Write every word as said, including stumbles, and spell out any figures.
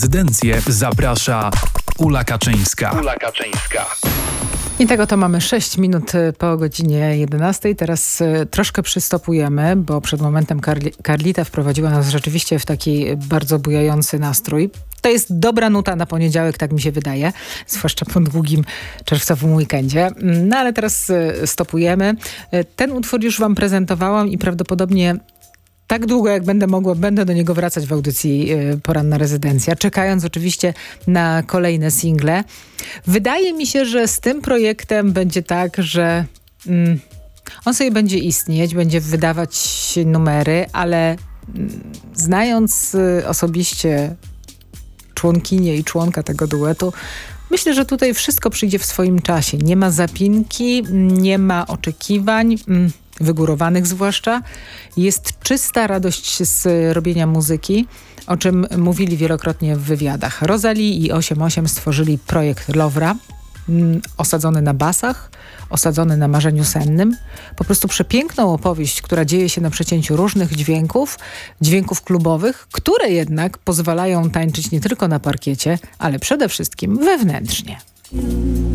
Rezydencję zaprasza Ula Kaczyńska. Ula Kaczyńska. I tego to mamy sześć minut po godzinie jedenastej. Teraz y, troszkę przystopujemy, bo przed momentem Karli- Karlita wprowadziła nas rzeczywiście w taki bardzo bujający nastrój. To jest dobra nuta na poniedziałek, tak mi się wydaje, zwłaszcza po długim czerwcowym weekendzie. No ale teraz y, stopujemy. Y, ten utwór już wam prezentowałam i prawdopodobnie tak długo, jak będę mogła, będę do niego wracać w audycji y, Poranna Rezydencja, czekając oczywiście na kolejne single. Wydaje mi się, że z tym projektem będzie tak, że mm, on sobie będzie istnieć, będzie wydawać numery, ale mm, znając y, osobiście członkinię i członka tego duetu, myślę, że tutaj wszystko przyjdzie w swoim czasie. Nie ma zapinki, nie ma oczekiwań, mm, wygórowanych zwłaszcza. Jest czysta radość z robienia muzyki, o czym mówili wielokrotnie w wywiadach. Rosalie i osiem osiem stworzyli projekt Lowra, mm, osadzony na basach, osadzony na marzeniu sennym. Po prostu przepiękną opowieść, która dzieje się na przecięciu różnych dźwięków, dźwięków klubowych, które jednak pozwalają tańczyć nie tylko na parkiecie, ale przede wszystkim wewnętrznie.